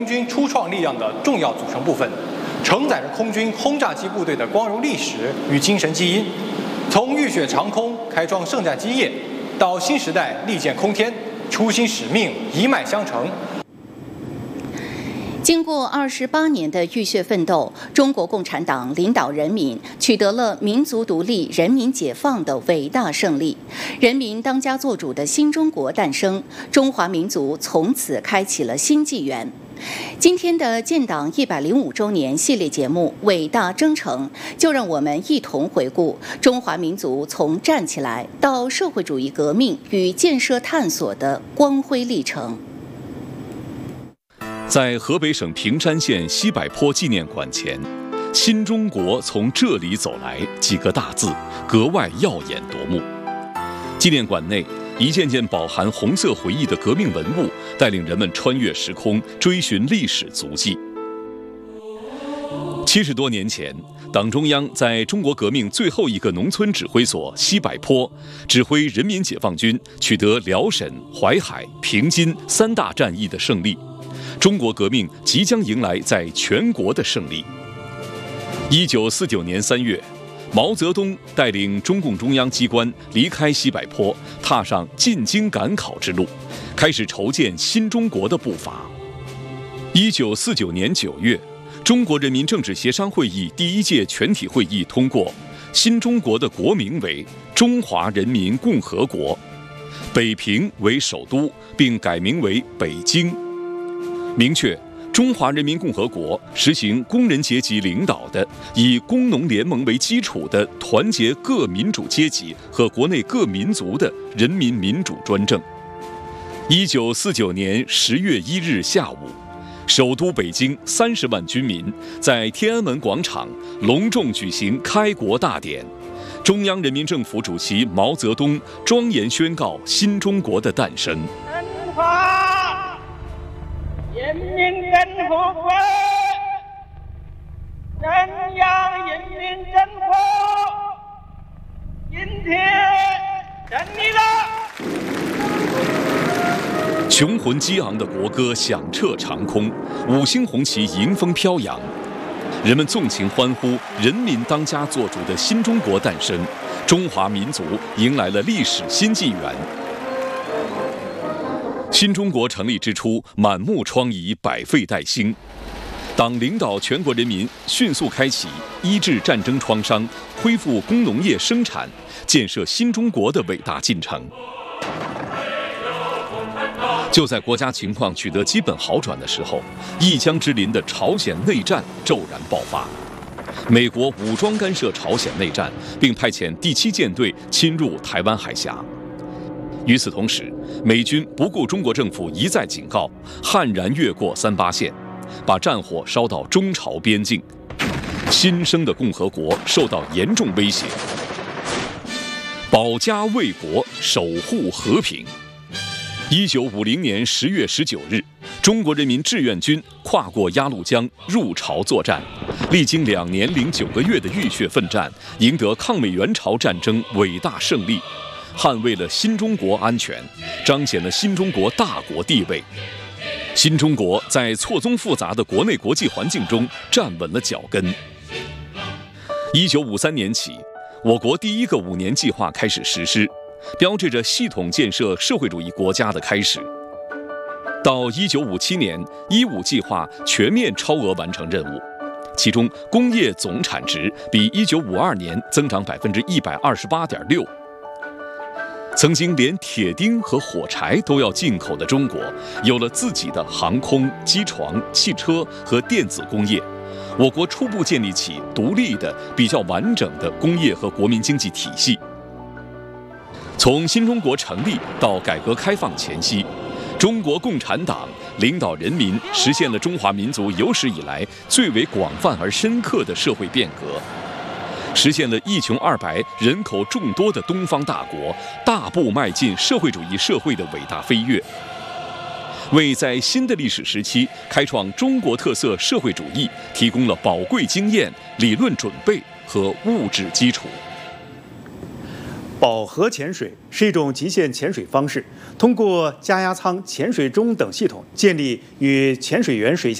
空军初创力量的重要组成部分，承载着空军轰炸机部队的光荣历史与精神基因。从浴血长空开创圣战基业，到新时代利剑空天，初心使命一脉相承。 经过28年的浴血奋斗，中国共产党领导人民取得了民族独立、人民解放的伟大胜利，人民当家作主的新中国诞生，中华民族从此开启了新纪元。今天的建党105周年系列节目《伟大征程》，就让我们一同回顾中华民族从站起来到社会主义革命与建设探索的光辉历程。 在河北省平山县西柏坡纪念馆前，新中国从这里走来几个大字格外耀眼夺目。纪念馆内一件件饱含红色回忆的革命文物，带领人们穿越时空，追寻历史足迹。70多年前，党中央在中国革命最后一个农村指挥所西柏坡，指挥人民解放军取得辽沈、淮海、平津3大战役的胜利。中国革命即将迎来在全国的胜利。1949年3月，毛泽东带领中共中央机关离开西柏坡，踏上进京赶考之路，开始筹建新中国的步伐。1949年9月，中国人民政治协商会议第1届全体会议通过新中国的国名为中华人民共和国，北平为首都，并改名为北京。明确中华人民共和国实行工人阶级领导的，以工农联盟为基础的团结各民主阶级和国内各民族的人民民主专政。1949年10月1日下午，首都北京30万军民在天安门广场隆重举行开国大典，中央人民政府主席毛泽东庄严宣告新中国的诞生。 人民政府会，中央人民政府今天胜利了！ 雄浑激昂的国歌响彻长空，5星红旗迎风飘扬，人们纵情欢呼，人民当家作主的新中国诞生，中华民族迎来了历史新纪元。新中国成立之初，满目疮痍，百废待兴。党领导全国人民迅速开启医治战争创伤、恢复工农业生产、建设新中国的伟大进程。就在国家情况取得基本好转的时候，一江之邻的朝鲜内战骤然爆发。美国武装干涉朝鲜内战，并派遣第7舰队侵入台湾海峡。与此同时，美军不顾中国政府一再警告，悍然越过38线，把战火烧到中朝边境，新生的共和国受到严重威胁。保家卫国，守护和平。1950年10月19日，中国人民志愿军跨过鸭绿江入朝作战，历经2年零9个月的浴血奋战，赢得抗美援朝战争伟大胜利，捍卫了新中国安全，彰显了新中国大国地位。新中国在错综复杂的国内国际环境中站稳了脚跟。1953年起，我国第1个5年计划开始实施，标志着系统建设社会主义国家的开始。到1957年，15计划全面超额完成任务，其中工业总产值比1952年增长128.6%。曾经连铁钉和火柴都要进口的中国，有了自己的航空、机床、汽车和电子工业。我国初步建立起独立的、比较完整的工业和国民经济体系。从新中国成立到改革开放前夕，中国共产党领导人民实现了中华民族有史以来最为广泛而深刻的社会变革。实现了一穷二白、人口众多的东方大国大步迈进社会主义社会的伟大飞跃，为在新的历史时期开创中国特色社会主义提供了宝贵经验、理论准备和物质基础。 饱和潜水是一种极限潜水方式，通过加压舱、潜水钟等系统建立与潜水员水下